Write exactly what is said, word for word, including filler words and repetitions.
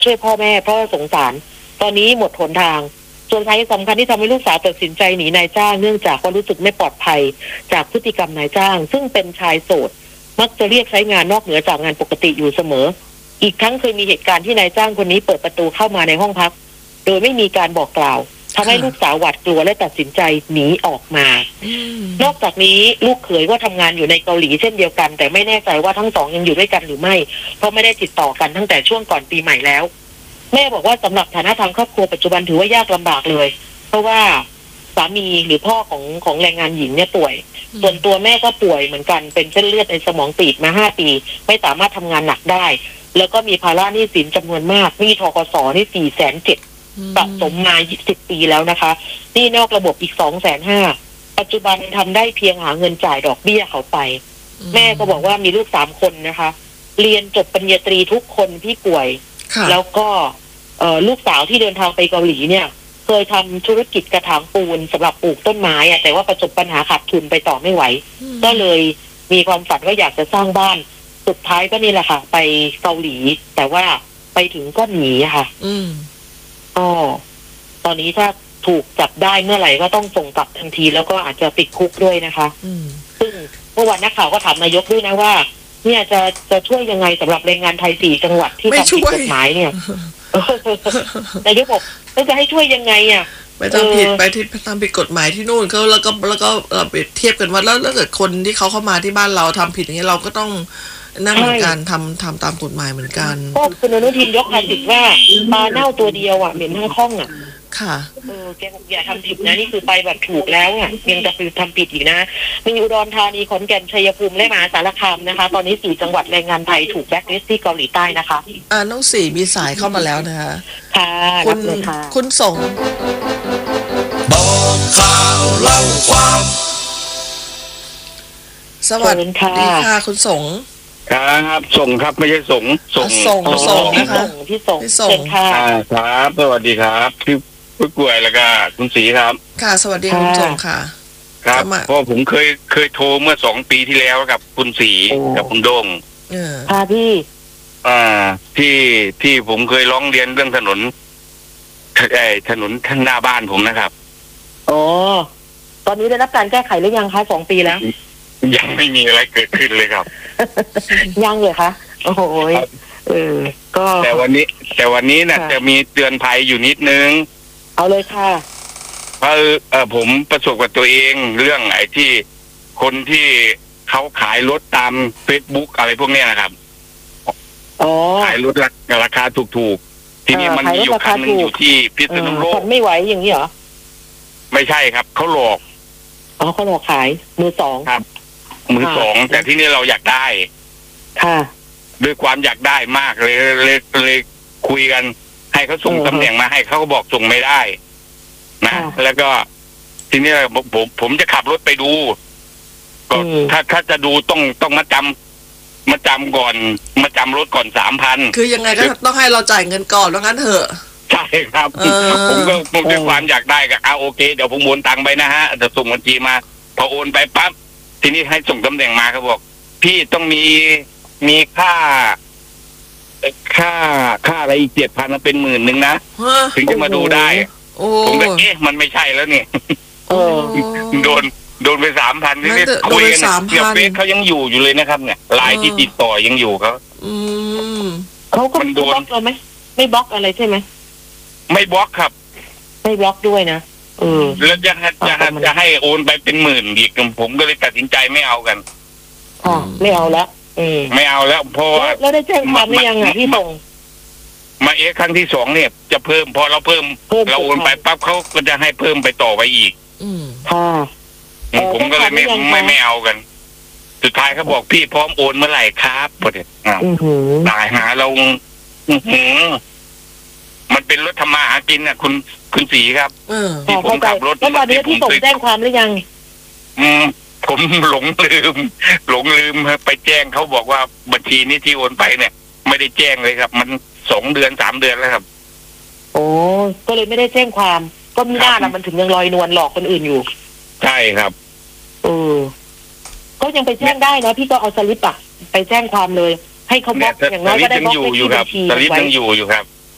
ช่วยพ่อแม่เพราะสงสารตอนนี้หมดหนทางส่วนสาเหตุสำคัญที่ทำให้ลูกสาวตัดสินใจหนีนายจ้างเนื่องจากความรู้สึกไม่ปลอดภัยจากพฤติกรรมนายจ้างซึ่งเป็นชายโสดมักจะเรียกใช้งานนอกเหนือจากงานปกติอยู่เสมออีกทั้งเคยมีเหตุการณ์ที่นายจ้างคนนี้เปิดประตูเข้ามาในห้องพักโดยไม่มีการบอกกล่าวทำให้ลูกสาวหวาดกลัวและตัดสินใจหนีออกมานอกจากนี้ลูกเขยก็ทำงานอยู่ในเกาหลีเช่นเดียวกันแต่ไม่แน่ใจว่าทั้งสองยังอยู่ด้วยกันหรือไม่เพราะไม่ได้ติดต่อกันตั้งแต่ช่วงก่อนปีใหม่แล้วแม่บอกว่าสำหรับฐานะทางครอบครัวปัจจุบันถือว่ายากลำบากเลยเพราะว่าสามีหรือพ่อของของแรงงานหญิงเนี่ยป่วยส่วนตัวแม่ก็ป่วยเหมือนกันเป็นเส้นเลือดในสมองตีบมาห้าปีไม่สามารถทำงานหนักได้แล้วก็มีภาระหนี้สินจำนวนมากหนี้ธกสนี่สี่แสนเจ็ดสะสมมาสิบปีแล้วนะคะหนี้นอกระบบอีกสองแสนห้าปัจจุบันทำได้เพียงหาเงินจ่ายดอกเบี้ยเขาไปแม่ก็บอกว่ามีลูกสามคนนะคะเรียนจบปริญญาตรีทุกคนที่ป่วยแล้วก็เอ่อลูกสาวที่เดินทางไปเกาหลีเนี่ยเคยทำธุรกิจกระถางปูนสำหรับปลูกต้นไม้อะแต่ว่าประสบปัญหาขาดทุนไปต่อไม่ไหวก็เลยมีความฝันว่าอยากจะสร้างบ้านสุดท้ายก็นี่แหละค่ะไปเกาหลีแต่ว่าไปถึงก็หนีค่ะอืมอ๋อตอนนี้ถ้าถูกจับได้เมื่อไหร่ก็ต้องส่งกลับทันทีแล้วก็อาจจะติดคุกด้วยนะคะอืมซึ่งเมื่อวานนักข่าวก็ถามนายกด้วยนะว่าเนี่ยจะจะช่วยยังไงสำหรับแรงงานไทยสี่จังหวัดที่ทำผิดกฎหมายเนี่ยนายกบอกแล้วจะให้ช่วยยังไงอ่ะไปทำผิดไปที่ทำผิดกฎหมายที่นู่นเขาแล้วก็แล้วก็เราไปเทียบกันว่าแล้วแล้วเกิดคนที่เขาเข้ามาที่บ้านเราทำผิดอย่างนี้เราก็ต้องนั่งเหมือนกันทำทำตามกฎหมายเหมือนกันก็คุณอนุทินยกความผิดว่าปลาเน่าตัวเดียวอ่ะเหม็นทั้งห้องอ่ะค่ะเออแกบอกอย่าทำผิดนะนี่คือไปแบบถูกแล้วอ่ะยังจะไปทำผิดอีกนะมีอุดรธานีขอนแก่นชัยภูมิและมหาสารคามนะคะตอนนี้สี่จังหวัดแรงงานไทยถูกแบล็คลิสต์ที่เกาหลีใต้นะคะอ่าน้องสี่มีสายเข้ามาแล้วนะคะค่ะคุณคุณส่งบอกข่าวเล่าความสวัสดีค่ะคุณสงครับส่งครับไม่ใช่สงส่งส่งส่งนะคะพี่ส่งพี่ส่งค่ะครับสวัสดีครับพี่ผู้ป่วยแล้วก็คุณศรีครับค่ะสวัสดีคุณส่งค่ะครับเพราะผมเคยเคยโทรเมื่อสองปีที่แล้วกับคุณศรีกับคุณโด่งค่ะพี่อ่าที่ที่ผมเคยร้องเรียนเรื่องถนนไอ้ถนนข้างหน้าบ้านผมนะครับอ๋อตอนนี้ได้รับการแก้ไขหรือยังคะสองปีแล้วยังไม่มีอะไรเกิดขึ้นเลยครับยังเลยคะโอ้โหเออก็แต่วันนี้แต่วันนี้น่ะจะมีเตือนภัยอยู่นิดนึงเอาเลยค่ะเพราะเออผมประสบกับตัวเองเรื่องไอ้ที่คนที่เขาขายรถตาม Facebook อะไรพวกเนี้ยนะครับอ๋อขายรถราคาถูกๆทีนี้มันมีอยู่คันนึงอยู่ที่พิษณุโลกไม่ไหวอย่างนี้เหรอไม่ใช่ครับเขาหลอกอ๋อเขาหลอกขายมือสองครับมือสองแต่ที่นี่เราอยากได้ค่ะด้วยความอยากได้มากเลยเลยเลยคุยกันให้เขาส่งตำแหน่งมาให้เขาก็บอกส่งไม่ได้นะแล้วก็ทีนี้ผมผมผมจะขับรถไปดูก็ถ้าถ้าจะดูต้องต้องมาจำมาจำก่อนมาจำรถก่อนสามพันคือยังไงก็ต้องให้เราจ่ายเงินก่อนว่างั้นเถอะใช่ครับผมก็ผมด้วยความอยากได้ก็อ่าโอเคเดี๋ยวผมโอนตังค์ไปนะฮะจะส่งบัญชีมาพอโอนไปปั๊บทีนี้ให้ส่งตำแหน่งมาเขาบอกพี่ต้องมีมีค่าค่าค่าอะไรอีกเจ็ดพันมันเป็นหมื่นหนึ่งนะถึงจะมาดูได้ผมก็เอ๊ะมันไม่ใช่แล้วนี่โดนโดนไปสามพันที่นี่คุยกันเนี่ยเฟซเขายังอยู่อยู่เลยนะครับเนี่ยไลน์ที่ติดต่อยังอยู่เขาเขาก็ไม่บล็อกเราไหมไม่บล็อกอะไรใช่ไหมไม่บล็อกครับไม่บล็อกด้วยนะเออแล้วจะจะจะให้โอนไปเป็นหมื่นอีกผมก็เลยตัดสินใจไม่เอากันค่ะไม่เอาแล้วเออไม่เอาแล้วเพราะแล้วได้แจ้งความหรือยังอ่ะพี่ส่งมาเอ๊ะครั้งที่สองเนี่ยจะเพิ่มพอเราเพิ่มเราโอนไปปั๊บเขาก็จะให้เพิ่มไปต่อไปอีกอืมค่ะผมก็เลยไม่ไม่ไม่เอากันสุดท้ายเขาบอกพี่พร้อมโอนเมื่อไหร่ครับพอดีอ้าวตายหาเรามันเป็นรถธรรมะหากินน่ะคุณคุณศรีครับที่ผมขับรถแล้วตอนนี้พี่ส่งแจ้งความหรือยังอืมผมหลงลืมหลงลืมไปแจ้งเขาบอกว่าบัญชีนี้ที่โอนไปเนี่ยไม่ได้แจ้งเลยครับมันสองเดือนสามเดือนแล้วครับโอ้ก็เลยไม่ได้แจ้งความก็มีหน้าละมันถึงยังลอยนวลหลอกคนอื่นอยู่ใช่ครับเออก็ยังไปแจ้งได้นะพี่ก็เอาสลิปอะไปแจ้งความเลยให้เขาบล็อกอย่างน้อยก็ได้บล็อกอยู่อยู่ครับสลิปยังอยู่อยู่ครับ